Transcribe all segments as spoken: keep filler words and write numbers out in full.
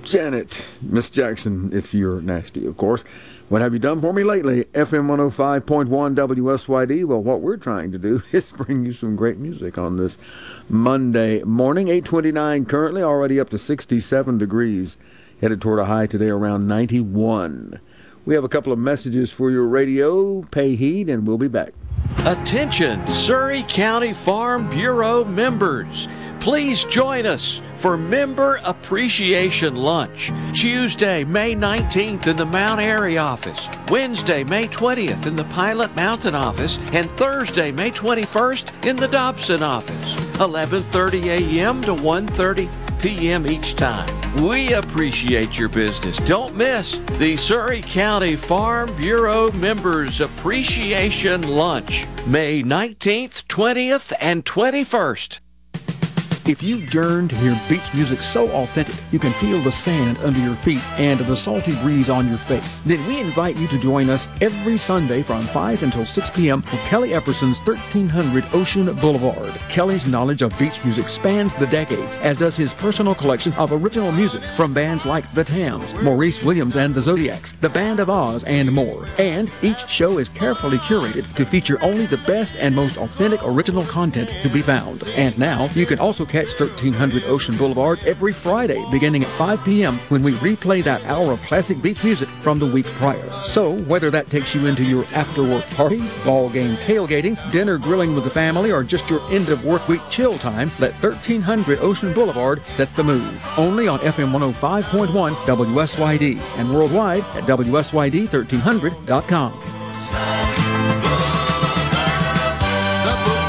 Janet, Miss Jackson, if you're nasty, of course. What have you done for me lately? F M one oh five point one W S Y D. Well, what we're trying to do is bring you some great music on this Monday morning. eight twenty-nine currently, already up to sixty-seven degrees. Headed toward a high today around ninety-one. We have a couple of messages for your radio. Pay heed, and we'll be back. Attention, Surrey County Farm Bureau members. Please join us for Member Appreciation Lunch. Tuesday, May nineteenth in the Mount Airy office. Wednesday, May twentieth in the Pilot Mountain office. And Thursday, May twenty-first in the Dobson office. eleven thirty a.m. to one thirty p.m. each time. We appreciate your business. Don't miss the Surrey County Farm Bureau Members Appreciation Lunch, May nineteenth, twentieth, and twenty-first. If you yearn to hear beach music so authentic you can feel the sand under your feet and the salty breeze on your face, then we invite you to join us every Sunday from five until six p.m. for Kelly Epperson's thirteen hundred Ocean Boulevard. Kelly's knowledge of beach music spans the decades, as does his personal collection of original music from bands like The Tams, Maurice Williams and the Zodiacs, The Band of Oz, and more. And each show is carefully curated to feature only the best and most authentic original content to be found. And now you can also catch thirteen hundred Ocean Boulevard every Friday beginning at five p.m. when we replay that hour of classic beach music from the week prior. So whether that takes you into your after-work party, ball game tailgating, dinner grilling with the family, or just your end-of-work week chill time, let thirteen hundred Ocean Boulevard set the mood. Only on F M one oh five point one W S Y D and worldwide at W S Y D thirteen hundred dot com.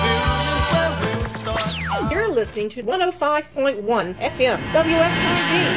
Listening to one oh five point one F M W S Y D.